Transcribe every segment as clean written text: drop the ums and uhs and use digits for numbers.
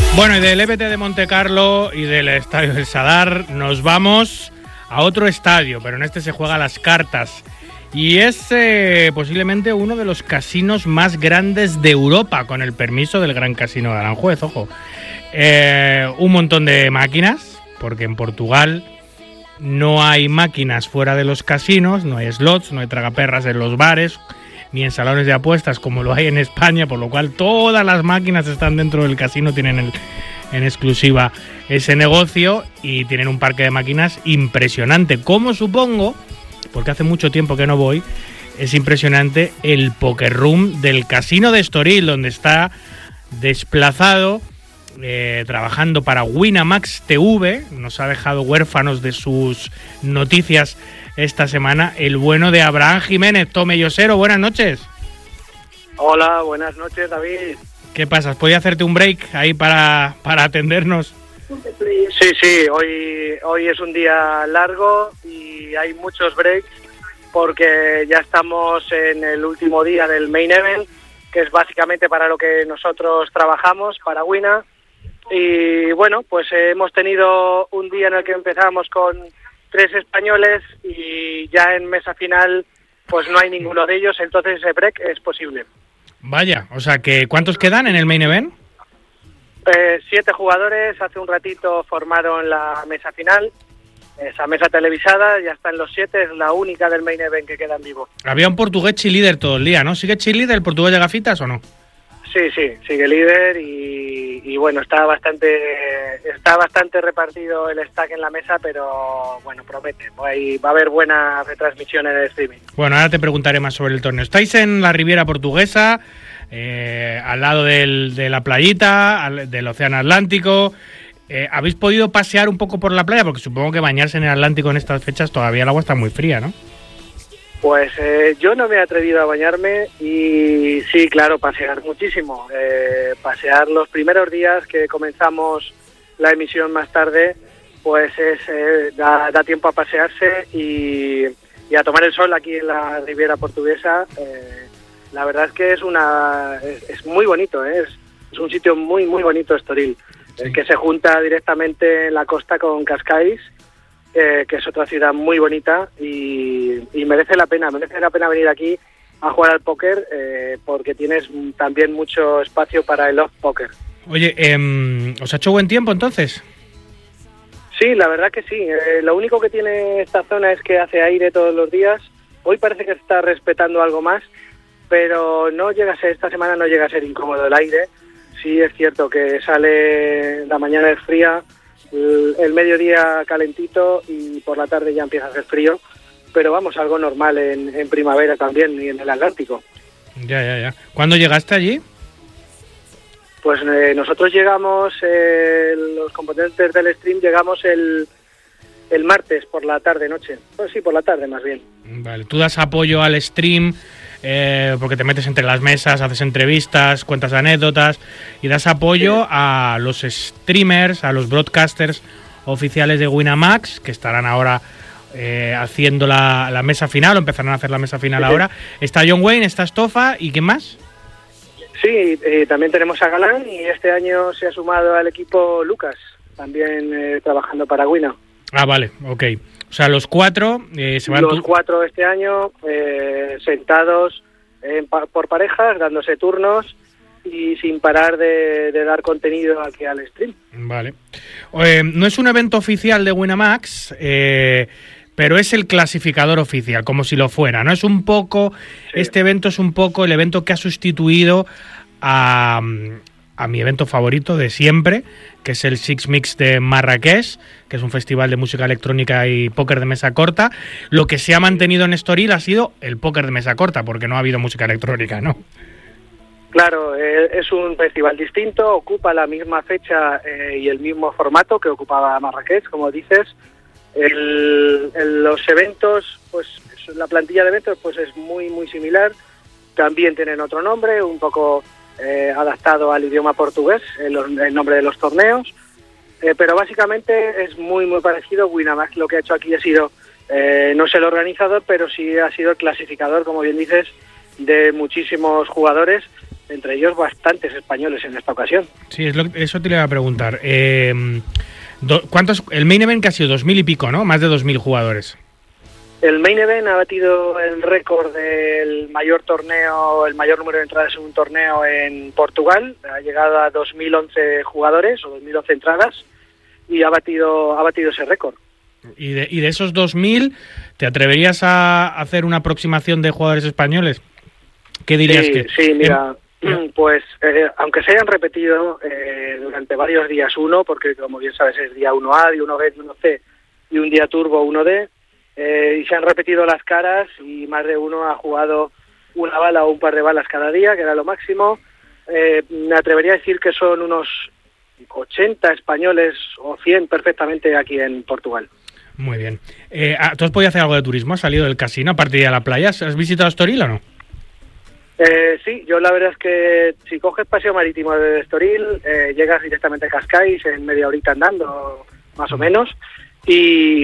Bueno, y del EPT de Montecarlo y del Estadio del Sadar nos vamos a otro estadio, pero en este se juega las cartas. Y es posiblemente uno de los casinos más grandes de Europa, con el permiso del Gran Casino de Aranjuez, ojo. Un montón de máquinas, porque en Portugal no hay máquinas fuera de los casinos, no hay slots, no hay tragaperras en los bares, ni en salones de apuestas como lo hay en España, por lo cual todas las máquinas están dentro del casino, tienen en exclusiva ese negocio y tienen un parque de máquinas impresionante. Como supongo, porque hace mucho tiempo que no voy, es impresionante el Poker Room del Casino de Estoril, donde está desplazado, trabajando para Winamax TV, nos ha dejado huérfanos de sus noticias esta semana, el bueno de Abraham Jiménez. Tomellosero, buenas noches. Hola, buenas noches, David. ¿Qué pasa? ¿Podía hacerte un break ahí para atendernos? Sí, hoy es un día largo y hay muchos breaks porque ya estamos en el último día del Main Event, que es básicamente para lo que nosotros trabajamos, para Wina. Y bueno, pues hemos tenido un día en el que empezamos con 3 españoles y ya en mesa final pues no hay ninguno de ellos, entonces ese break es posible. Vaya, o sea que ¿cuántos quedan en el Main Event? 7 jugadores, hace un ratito formaron la mesa final, esa mesa televisada, ya están los 7, es la única del Main Event que queda en vivo. Había un portugués cheerleader todo el día, ¿no? ¿Sigue cheerleader el portugués de gafitas o no? Sí, sigue líder y bueno, está bastante repartido el stack en la mesa, pero bueno, promete, va a haber buenas retransmisiones de streaming. Bueno, ahora te preguntaré más sobre el torneo. Estáis en la Riviera Portuguesa, al lado de la playita, del Océano Atlántico. ¿Habéis podido pasear un poco por la playa? Porque supongo que bañarse en el Atlántico en estas fechas todavía el agua está muy fría, ¿no? Pues yo no me he atrevido a bañarme y sí, claro, pasear muchísimo. Pasear los primeros días que comenzamos la emisión más tarde, pues da tiempo a pasearse y a tomar el sol aquí en la Riviera Portuguesa. La verdad es que es muy bonito, es un sitio muy bonito, Estoril, sí. Que se junta directamente en la costa con Cascais, que es otra ciudad muy bonita y merece la pena venir aquí a jugar al póker, porque tienes también mucho espacio para el off-póker. Oye, ¿os ha hecho buen tiempo entonces? Sí, la verdad que sí. Lo único que tiene esta zona es que hace aire todos los días. Hoy parece que se está respetando algo más, pero esta semana no llega a ser incómodo el aire. Sí es cierto que la mañana es fría, el mediodía calentito y por la tarde ya empieza a hacer frío, pero vamos, algo normal en primavera también y en el Atlántico. Ya. ¿Cuándo llegaste allí? Pues nosotros llegamos, los componentes del stream llegamos el martes por la tarde-noche. Pues sí, por la tarde más bien. Vale, tú das apoyo al stream porque te metes entre las mesas, haces entrevistas, cuentas anécdotas y das apoyo a los streamers, a los broadcasters oficiales de Winamax, que estarán ahora haciendo la mesa final, o empezarán a hacer la mesa final ahora. Está John Wayne, está Estofa, ¿y quién más? Sí, también tenemos a Galán y este año se ha sumado al equipo Lucas, también trabajando para Wina. Ah, vale, ok. O sea, los 4 se van... Los 4 este año sentados por parejas, dándose turnos y sin parar de dar contenido aquí al stream. Vale. No es un evento oficial de Winamax, pero es el clasificador oficial, como si lo fuera, ¿no? Es un poco... Sí. Este evento es un poco el evento que ha sustituido a mi evento favorito de siempre, que es el Six Mix de Marrakech, que es un festival de música electrónica y póker de mesa corta. Lo que se ha mantenido en Estoril ha sido el póker de mesa corta, porque no ha habido música electrónica, ¿no? Claro, es un festival distinto, ocupa la misma fecha y el mismo formato que ocupaba Marrakech, como dices. Los eventos, pues la plantilla de eventos pues es muy similar. También tienen otro nombre, un poco adaptado al idioma portugués, el nombre de los torneos, pero básicamente es muy parecido. Winamax lo que ha hecho aquí ha sido, no es el organizador, pero sí ha sido el clasificador, como bien dices, de muchísimos jugadores entre ellos bastantes españoles en esta ocasión. Sí, eso te iba a preguntar. ¿Cuántos? El main event que ha sido 2000 y pico, ¿no? Más de 2000 jugadores. El main event ha batido el récord del mayor torneo, el mayor número de entradas en un torneo en Portugal. Ha llegado a 2011 jugadores o 2011 entradas y ha batido ese récord. ¿Y de esos 2000, te atreverías a hacer una aproximación de jugadores españoles? ¿Qué dirías que...? Sí, mira, pues aunque se hayan repetido durante varios días uno, porque como bien sabes es día 1A, día 1B, día 1C y un día turbo 1D, y se han repetido las caras y más de uno ha jugado una bala o un par de balas cada día, que era lo máximo. Me atrevería a decir que son unos 80 españoles o 100 perfectamente aquí en Portugal. Muy bien. ¿Tú has podido hacer algo de turismo? ¿Has salido del casino a partir de la playa? ¿Has visitado Estoril o no? Sí, yo la verdad es que si coges paseo marítimo de Estoril, llegas directamente a Cascais en media horita andando, más o menos, y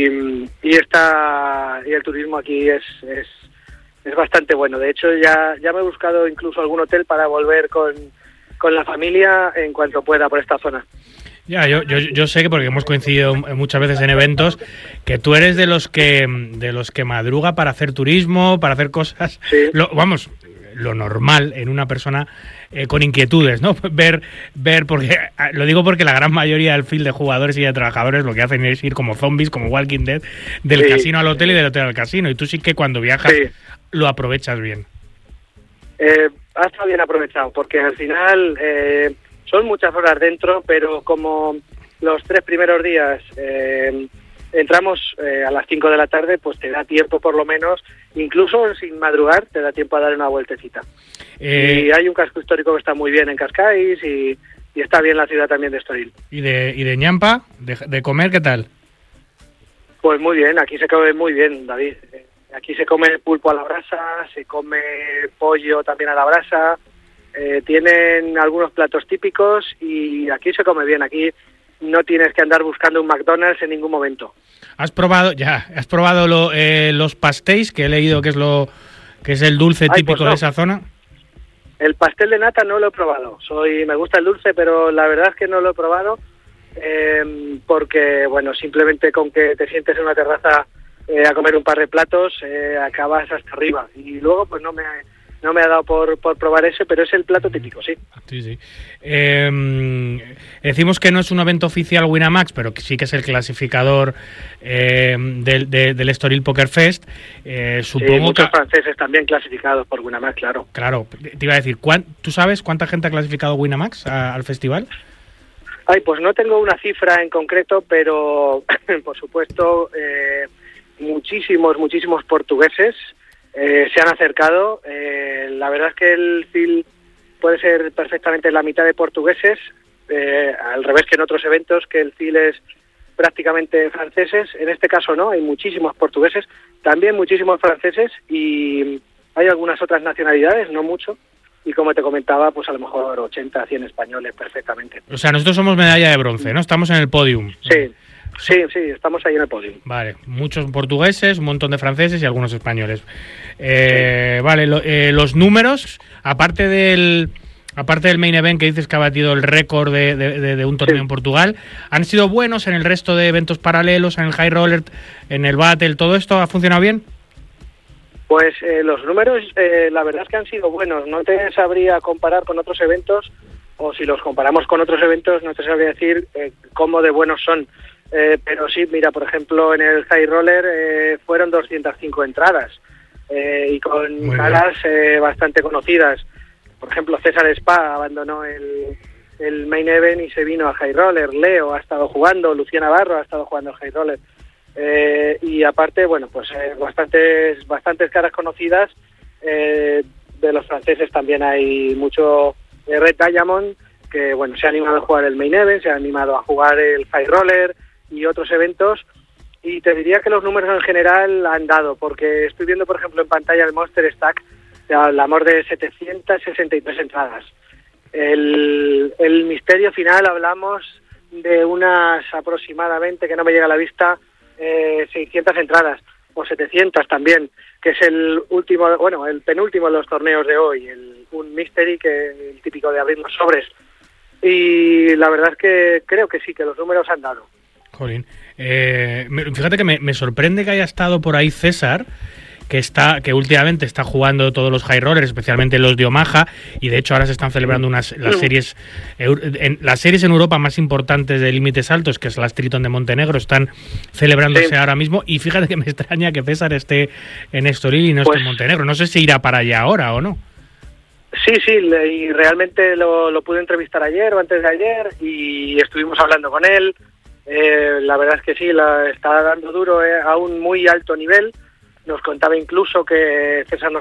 el turismo aquí es bastante bueno. De hecho, ya me he buscado incluso algún hotel para volver con la familia en cuanto pueda por esta zona. Ya, yo sé que porque hemos coincidido muchas veces en eventos que tú eres de los que madruga para hacer turismo, para hacer cosas. Sí. Lo normal en una persona con inquietudes, ¿no? Ver, porque lo digo porque la gran mayoría del field de jugadores y de trabajadores lo que hacen es ir como zombies, como Walking Dead, del casino al hotel y del hotel al casino. Y tú sí que cuando viajas lo aprovechas bien. Ha estado bien aprovechado, porque al final son muchas horas dentro, pero como los 3 primeros días entramos a las 5 de la tarde, pues te da tiempo por lo menos, incluso sin madrugar, te da tiempo a dar una vueltecita. Y hay un casco histórico que está muy bien en Cascais y está bien la ciudad también de Estoril. ¿Y de ñampa? ¿De comer qué tal? Pues muy bien, aquí se come muy bien, David. Aquí se come pulpo a la brasa, se come pollo también a la brasa, tienen algunos platos típicos y aquí se come bien, aquí no tienes que andar buscando un McDonald's en ningún momento. ¿Has probado los pastéis, que he leído que es el dulce típico de esa zona? El pastel de nata no lo he probado. Me gusta el dulce, pero la verdad es que no lo he probado porque, bueno, simplemente con que te sientes en una terraza a comer un par de platos acabas hasta arriba. Y luego, pues no me ha dado por probar ese, pero es el plato típico, sí. Sí. Decimos que no es un evento oficial Winamax, pero que sí que es el clasificador del Estoril Poker Fest. Supongo muchos franceses también clasificados por Winamax, claro. Claro, te iba a decir, ¿tú sabes cuánta gente ha clasificado Winamax al festival? Pues no tengo una cifra en concreto, pero por supuesto muchísimos portugueses se han acercado. La verdad es que el field puede ser perfectamente la mitad de portugueses, al revés que en otros eventos, que el field es prácticamente franceses. En este caso no, hay muchísimos portugueses, también muchísimos franceses y hay algunas otras nacionalidades, no mucho. Y como te comentaba, pues a lo mejor 80, 100 españoles perfectamente. O sea, nosotros somos medalla de bronce, ¿no? Estamos en el podium. Sí, estamos ahí en el podio. Vale, muchos portugueses, un montón de franceses y algunos españoles. Vale, los números, aparte del main event que dices que ha batido el récord de un torneo en Portugal, ¿han sido buenos en el resto de eventos paralelos, en el high roller, en el battle, todo esto ha funcionado bien? Pues los números, la verdad es que han sido buenos. No te sabría comparar con otros eventos, o si los comparamos con otros eventos, no te sabría decir cómo de buenos son. Pero sí, mira, por ejemplo, en el High Roller fueron 205 entradas y con caras bastante conocidas. Por ejemplo, César Spa abandonó el Main Event y se vino a High Roller. Leo ha estado jugando, Lucía Navarro ha estado jugando al High Roller. Y aparte, bueno, pues bastantes caras conocidas. De los franceses también hay mucho Red Diamond, que bueno, se ha animado a jugar el Main Event, se ha animado a jugar el High Roller y otros eventos, y te diría que los números en general han dado, porque estoy viendo, por ejemplo, en pantalla el Monster Stack, el amor de 763 entradas. El misterio final hablamos de unas aproximadamente, que no me llega a la vista, 600 entradas, o 700 también, que es el último, bueno, el penúltimo de los torneos de hoy, el un mystery, que el típico de abrir los sobres. Y la verdad es que creo que sí, que los números han dado. Jolín. Fíjate que me sorprende que haya estado por ahí César, que últimamente está jugando todos los high rollers, especialmente los de Omaha, y de hecho ahora se están celebrando las series en Europa más importantes de límites altos, que es la Triton de Montenegro, están celebrándose ahora mismo, y fíjate que me extraña que César esté en Estoril y no esté en Montenegro. No sé si irá para allá ahora o no. Sí, y realmente lo pude entrevistar ayer o antes de ayer, y estuvimos hablando con él. La verdad es que sí, está dando duro a un muy alto nivel. César nos contaba incluso que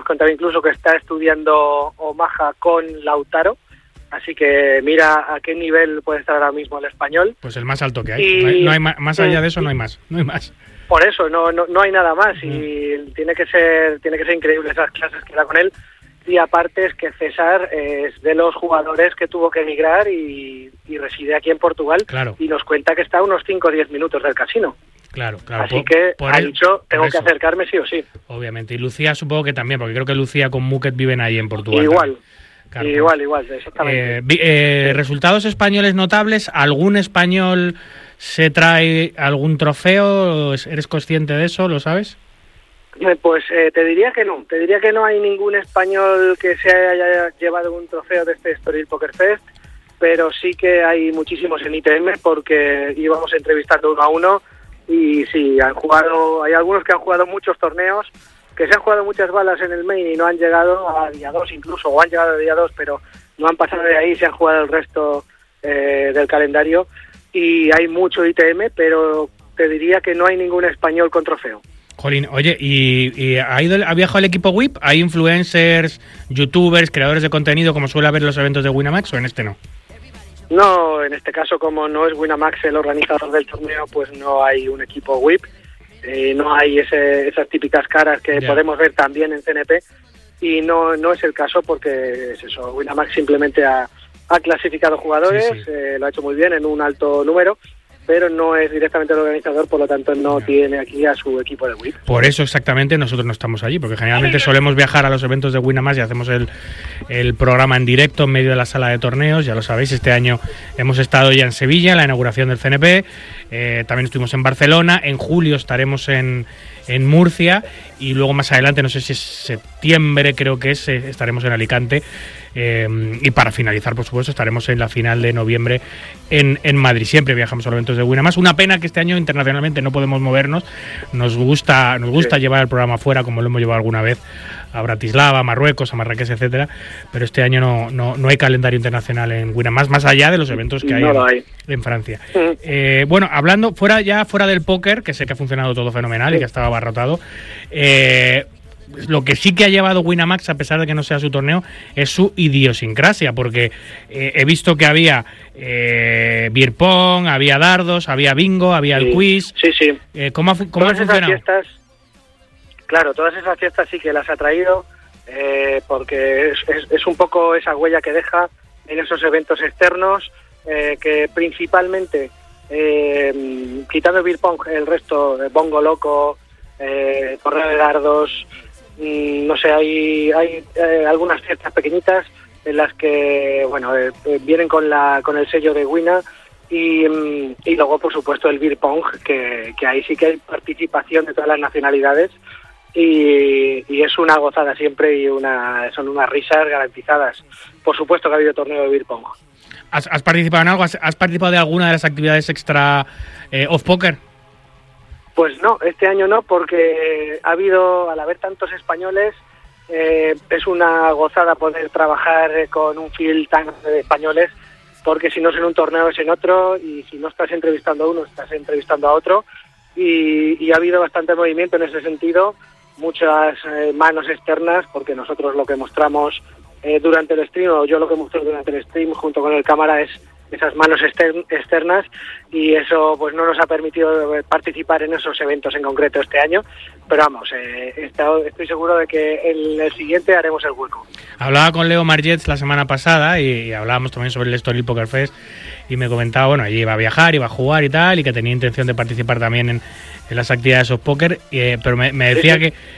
está estudiando Omaha con Lautaro, así que mira a qué nivel puede estar ahora mismo el español. Pues el más alto que hay. No hay más allá de eso, no hay más. Por eso, no hay nada más, y tiene que ser increíble esas clases que da con él. Y aparte es que César es de los jugadores que tuvo que emigrar y reside aquí en Portugal. Claro. Y nos cuenta que está a unos 5 o 10 minutos del casino. Claro. Así que ha dicho, tengo que acercarme sí o sí. Obviamente. Y Lucía supongo que también, porque creo que Lucía con Muquet viven ahí en Portugal. Igual. Claro, igual, exactamente. ¿Resultados españoles notables? ¿Algún español se trae algún trofeo? ¿Eres consciente de eso? ¿Lo sabes? Pues te diría que no hay ningún español que se haya llevado un trofeo de este Estoril Poker Fest, pero sí que hay muchísimos en ITM, porque íbamos entrevistando uno a uno, y sí, hay algunos que han jugado muchos torneos, que se han jugado muchas balas en el main y no han llegado a día 2 incluso, o han llegado a día 2 pero no han pasado de ahí, se han jugado el resto del calendario, y hay mucho ITM, pero te diría que no hay ningún español con trofeo. Jolín, oye, ¿y ha viajado el equipo WIP? ¿Hay influencers, youtubers, creadores de contenido como suele haber en los eventos de Winamax, o en este no? No, en este caso, como no es Winamax el organizador del torneo, pues no hay un equipo WIP, no hay esas típicas caras que podemos ver también en CNP, y no es el caso, porque es eso, Winamax simplemente ha clasificado jugadores, sí. Lo ha hecho muy bien en un alto número, pero no es directamente el organizador, por lo tanto no tiene aquí a su equipo de WIP. Por eso exactamente nosotros no estamos allí, porque generalmente solemos viajar a los eventos de Winamax y hacemos el programa en directo en medio de la sala de torneos. Ya lo sabéis, este año hemos estado ya en Sevilla, en la inauguración del CNP, también estuvimos en Barcelona, en julio estaremos en Murcia, y luego más adelante, no sé si es septiembre, creo que estaremos en Alicante, y para finalizar, por supuesto, estaremos en la final de noviembre en Madrid. Siempre viajamos a los eventos de Winamax. Una pena que este año internacionalmente no podemos movernos. Nos gusta llevar el programa fuera, como lo hemos llevado alguna vez a Bratislava, a Marruecos, a Marrakech, etcétera, pero este año no hay calendario internacional en Winamax, más allá de los eventos que hay en Francia. Bueno, hablando fuera del póker, que sé que ha funcionado todo fenomenal y que estaba abarrotado, lo que sí que ha llevado Winamax, a pesar de que no sea su torneo, es su idiosincrasia, porque he visto que había beer pong, había dardos, había bingo, había el quiz. Sí. ¿Cómo ha funcionado? Todas esas fiestas sí que las ha traído, porque es un poco esa huella que deja en esos eventos externos, que principalmente, quitando beer pong, el resto, bongo loco, torneo de dardos, no sé, hay algunas fiestas pequeñitas en las que vienen con el sello de Wina, y luego por supuesto el beer pong, que ahí sí que hay participación de todas las nacionalidades, y es una gozada siempre, y son unas risas garantizadas. Por supuesto que ha habido torneo de beer pong. ¿Has participado en algo? ¿Has participado de alguna de las actividades extra off poker? Pues no, este año no, porque al haber tantos españoles, es una gozada poder trabajar con un field tan de españoles, porque si no es en un torneo es en otro, y si no estás entrevistando a uno, estás entrevistando a otro, y ha habido bastante movimiento en ese sentido, muchas manos externas, porque nosotros lo que mostramos durante el stream, o yo lo que muestro durante el stream junto con el cámara, es esas manos externas, y eso pues no nos ha permitido participar en esos eventos en concreto este año, pero vamos, estoy seguro de que en el siguiente haremos el hueco. Hablaba con Leo Margets la semana pasada y hablábamos también sobre el Estoril Poker Fest, y me comentaba, allí iba a viajar, iba a jugar y tal, y que tenía intención de participar también en las actividades of póker, pero me decía que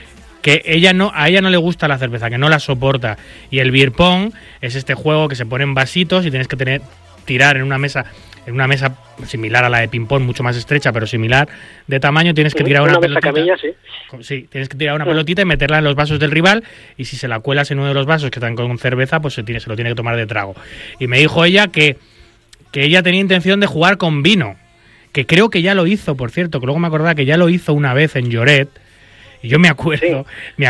que a ella no le gusta la cerveza, que no la soporta. Y el beer pong es este juego que se pone en vasitos y tienes que tirar en una mesa similar a la de ping-pong, mucho más estrecha, pero similar de tamaño, tienes que tirar una pelotita. Camilla, sí. Sí, tienes que tirar una pelotita y meterla en los vasos del rival, y si se la cuelas en uno de los vasos que están con cerveza, pues se lo tiene que tomar de trago. Y me dijo ella que ella tenía intención de jugar con vino, que creo que ya lo hizo, por cierto, que luego me acordaba que ya lo hizo una vez en Lloret. Y yo me acuerdo,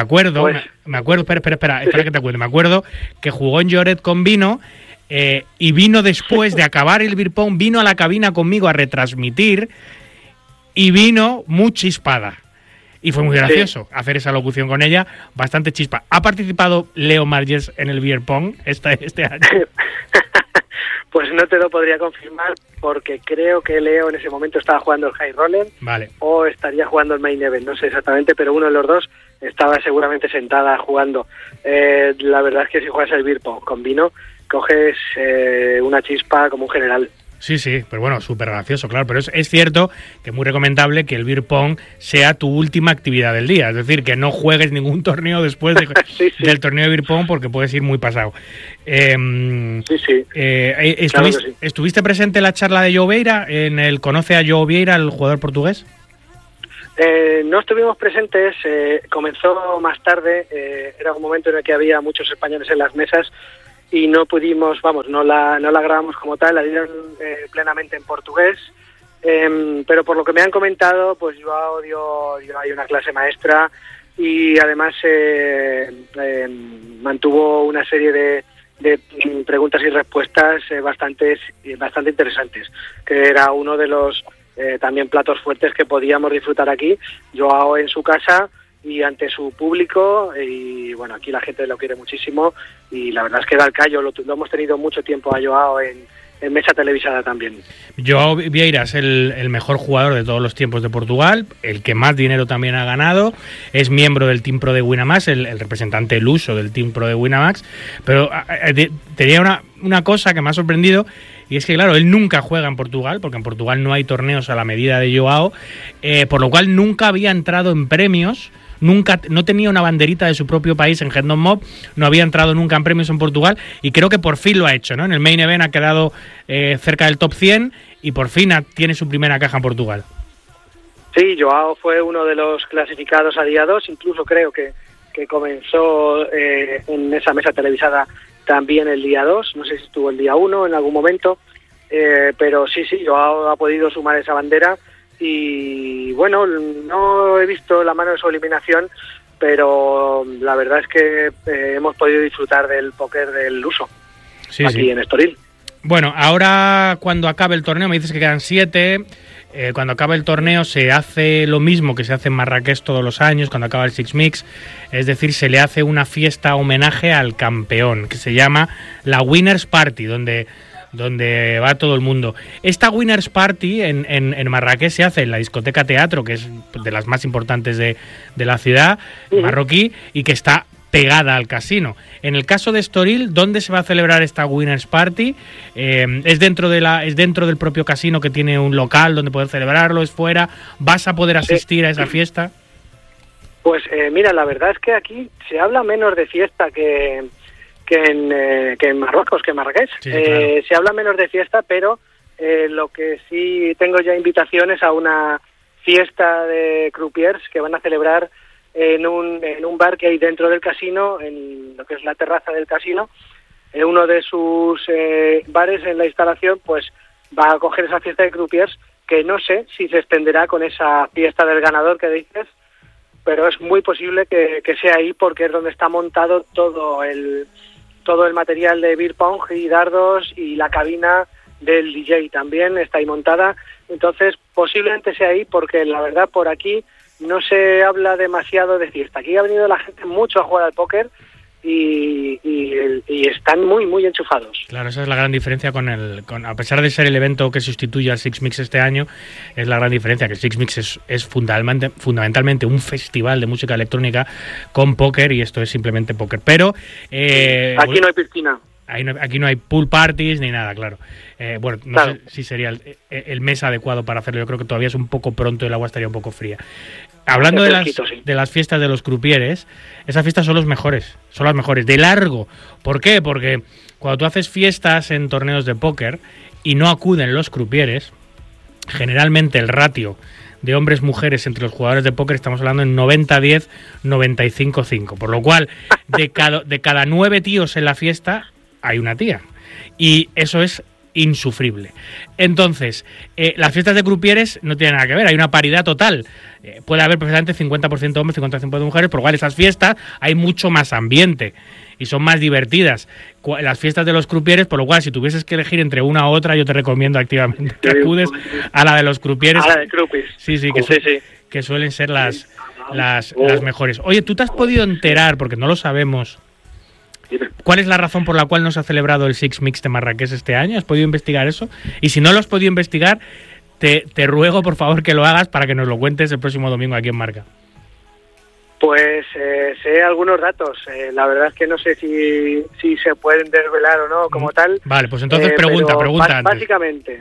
espera que te acuerdo. Me acuerdo que jugó en Lloret con vino, y vino después de acabar el beer pong, vino a la cabina conmigo a retransmitir y vino muy chispada. Y fue muy gracioso hacer esa locución con ella, bastante chispa. ¿Ha participado Leo Marges en el beer pong este año? Pues no te lo podría confirmar, porque creo que Leo en ese momento estaba jugando el High Roller, vale, o estaría jugando el Main Event, no sé exactamente, pero uno de los dos estaba seguramente sentada jugando. La verdad es que si juegas el beer pong con vino, coges una chispa como un general. Sí, pero bueno, súper gracioso, claro. Pero es cierto que es muy recomendable que el beer pong sea tu última actividad del día. Es decir, que no juegues ningún torneo después del torneo de beer pong, porque puedes ir muy pasado. ¿Estuviste presente en la charla de Joao Vieira? ¿Conoce a Joao Vieira, el jugador portugués? No estuvimos presentes, comenzó más tarde, era un momento en el que había muchos españoles en las mesas, y no pudimos, no la grabamos como tal, la dieron plenamente en portugués, pero por lo que me han comentado, pues Joao dio ahí una clase maestra, y además mantuvo una serie de preguntas y respuestas bastante interesantes, que era uno de los también platos fuertes que podíamos disfrutar aquí. Joao en su casa y ante su público, y bueno, aquí la gente lo quiere muchísimo, y la verdad es que da el callo. Lo hemos tenido mucho tiempo a Joao en mesa televisada también. Joao Vieira es el mejor jugador de todos los tiempos de Portugal, el que más dinero también ha ganado, es miembro del Team Pro de Winamax, el representante luso del Team Pro de Winamax, pero tenía una cosa que me ha sorprendido, y es que, claro, él nunca juega en Portugal, porque en Portugal no hay torneos a la medida de Joao, por lo cual nunca había entrado en premios, no tenía una banderita de su propio país en Hendon Mob, no había entrado nunca en premios en Portugal, y creo que por fin lo ha hecho, ¿no? En el Main Event ha quedado cerca del top 100, y por fin tiene su primera caja en Portugal. Sí, Joao fue uno de los clasificados a día 2, incluso creo que comenzó en esa mesa televisada también el día 2, no sé si estuvo el día 1 en algún momento, pero sí, Joao ha podido sumar esa bandera, y bueno, no he visto la mano de su eliminación, pero la verdad es que hemos podido disfrutar del póker del luso aquí en Estoril. Bueno, ahora cuando acabe el torneo, me dices que quedan 7, cuando acabe el torneo se hace lo mismo que se hace en Marrakech todos los años, cuando acaba el Six Mix, es decir, se le hace una fiesta homenaje al campeón, que se llama la Winners Party, donde va todo el mundo. Esta Winners Party en Marrakech se hace en la discoteca Teatro, que es de las más importantes de la ciudad marroquí, y que está pegada al casino. En el caso de Estoril, ¿dónde se va a celebrar esta Winners Party? ¿Es dentro del propio casino, que tiene un local donde poder celebrarlo? ¿Es fuera? ¿Vas a poder asistir a esa fiesta? Pues mira, la verdad es que aquí se habla menos de fiesta que en Marruecos, que en Marrakech. Sí, claro. Se habla menos de fiesta, pero lo que sí tengo ya invitaciones a una fiesta de croupiers que van a celebrar en un bar que hay dentro del casino, en lo que es la terraza del casino. Uno de sus bares en la instalación pues va a coger esa fiesta de croupiers, que no sé si se extenderá con esa fiesta del ganador que dices, pero es muy posible que sea ahí, porque es donde está montado todo el material de beer pong y dardos, y la cabina del DJ también está ahí montada. Entonces posiblemente sea ahí, porque la verdad por aquí no se habla demasiado de fiesta. Aquí ha venido la gente mucho a jugar al póker y están muy, muy enchufados. Claro, esa es la gran diferencia a pesar de ser el evento que sustituye al Six Mix este año, es la gran diferencia, que el Six Mix es fundamentalmente un festival de música electrónica con póker, y esto es simplemente póker. Pero aquí no hay piscina. Aquí no hay pool parties ni nada, claro. Bueno, no Claro. sé si sería el mes adecuado para hacerlo. Yo creo que todavía es un poco pronto y el agua estaría un poco fría. Hablando Hace de fresquito, sí. las fiestas de los crupieres, esas fiestas son las mejores, de largo. ¿Por qué? Porque cuando tú haces fiestas en torneos de póker y no acuden los crupieres, generalmente el ratio de hombres-mujeres entre los jugadores de póker estamos hablando en 90-10, 95-5. Por lo cual, de cada 9 tíos en la fiesta, hay una tía. Y eso es insufrible. Entonces, las fiestas de crupieres no tienen nada que ver, hay una paridad total. Puede haber perfectamente 50% hombres, 50% de mujeres, por lo cual esas fiestas hay mucho más ambiente y son más divertidas. Las fiestas de los crupieres, por lo cual, si tuvieses que elegir entre una u otra, yo te recomiendo activamente que acudes a la de los crupieres. A la de crupis. Sí, que suelen ser las mejores. Oye, ¿tú te has podido enterar, porque no lo sabemos, cuál es la razón por la cual no se ha celebrado el Six Mix de Marrakech este año? ¿Has podido investigar eso? Y si no lo has podido investigar, te ruego, por favor, que lo hagas para que nos lo cuentes el próximo domingo aquí en Marca. Pues sé algunos datos. La verdad es que no sé si se pueden desvelar o no como tal. Vale, pues entonces pregunta antes.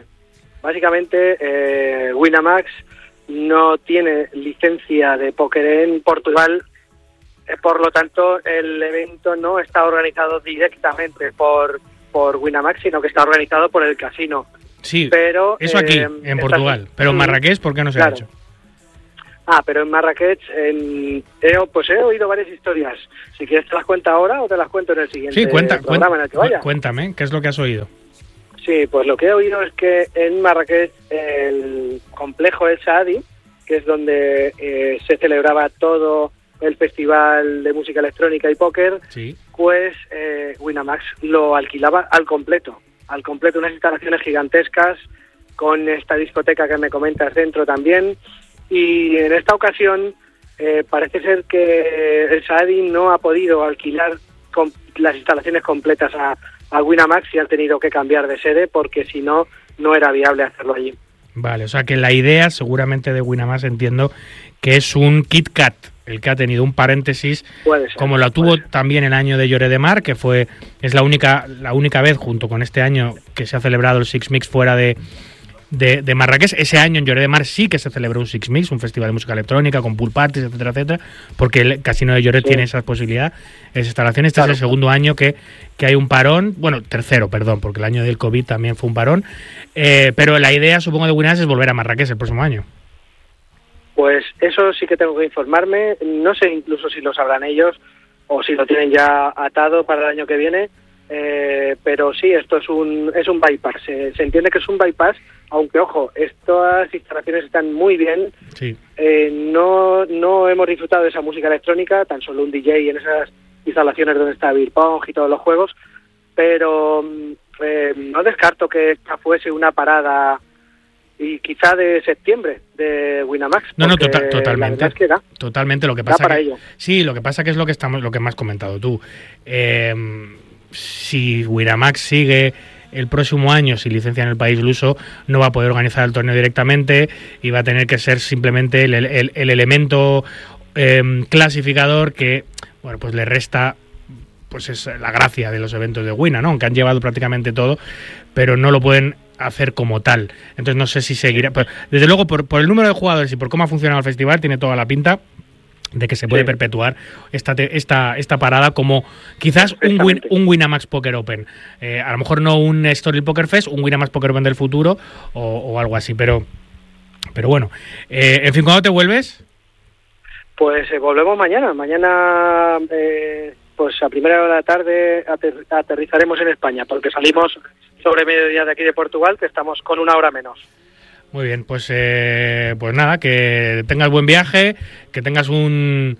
Básicamente, Winamax no tiene licencia de póker en Portugal. Por lo tanto, el evento no está organizado directamente por Winamax, sino que está organizado por el casino. Sí, pero eso aquí, en Portugal. Pero en Marrakech, ¿por qué no se ha hecho? Pero en Marrakech he oído varias historias. Si quieres te las cuento ahora o te las cuento en el siguiente programa en el que vaya. Cuéntame, ¿qué es lo que has oído? Sí, pues lo que he oído es que en Marrakech el complejo El Saadi, que es donde se celebraba todo el festival de música electrónica y póker, sí, pues Winamax lo alquilaba al completo, unas instalaciones gigantescas con esta discoteca que me comentas dentro también. Y en esta ocasión parece ser que el Saadi no ha podido alquilar las instalaciones completas a Winamax y han tenido que cambiar de sede porque si no, no era viable hacerlo allí. Vale, o sea que la idea seguramente de Winamax entiendo que es un Kit Kat, el que ha tenido un paréntesis, puede ser, como lo tuvo también el año de Lloret de Mar, que es la única vez junto con este año que se ha celebrado el Six Mix fuera de Marrakech. Ese año en Lloret de Mar sí que se celebró un Six Mix, un festival de música electrónica con pool parties, etcétera, etcétera, porque el Casino de Lloret tiene esa posibilidad, esa instalación. Este es el segundo año que hay un parón, bueno, tercero, perdón, porque el año del COVID también fue un parón, pero la idea, supongo, de Winamax es volver a Marrakech el próximo año. Pues eso sí que tengo que informarme, no sé incluso si lo sabrán ellos o si lo tienen ya atado para el año que viene, pero sí, esto es un bypass, se entiende que es un bypass, aunque ojo, estas instalaciones están muy bien, sí. No hemos disfrutado de esa música electrónica, tan solo un DJ en esas instalaciones donde está Beer Pong y todos los juegos, pero no descarto que esta fuese una parada y quizá de septiembre de Winamax. No, totalmente. Es que totalmente, lo que pasa para que ello. Sí, lo que pasa que es lo que me has comentado tú. Si Winamax sigue el próximo año sin licencia en el país luso, no va a poder organizar el torneo directamente y va a tener que ser simplemente el elemento clasificador que, bueno, pues le resta, pues es la gracia de los eventos de Wina, ¿no? Aunque han llevado prácticamente todo, pero no lo pueden hacer como tal. Entonces no sé si seguirá. Pero, desde luego, por el número de jugadores y por cómo ha funcionado el festival, tiene toda la pinta de que se puede perpetuar esta parada como quizás un Winamax Poker Open. A lo mejor no un Story Poker Fest, un Winamax Poker Open del futuro o algo así, pero bueno. En fin, ¿cuándo te vuelves? Pues volvemos mañana. Mañana, pues a primera hora de la tarde aterrizaremos en España, porque salimos sobre mediodía de aquí de Portugal, que estamos con una hora menos. Muy bien, pues nada, que tengas buen viaje, que tengas un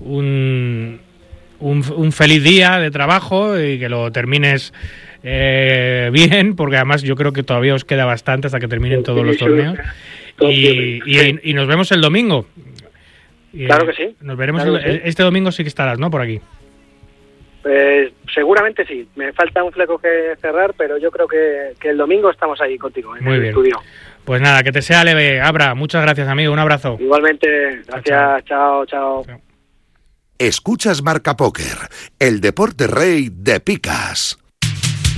feliz día de trabajo y que lo termines bien, porque además yo creo que todavía os queda bastante hasta que terminen todos los torneos. Y nos vemos el domingo. Claro que sí. Nos veremos claro que sí. Este domingo sí que estarás, ¿no? Por aquí. Seguramente sí. Me falta un fleco que cerrar, pero yo creo que el domingo estamos ahí contigo en el estudio. Pues nada, que te sea leve, Abra. Muchas gracias, amigo. Un abrazo. Igualmente. Gracias. Chao. Escuchas Marca Póker, el deporte rey de picas.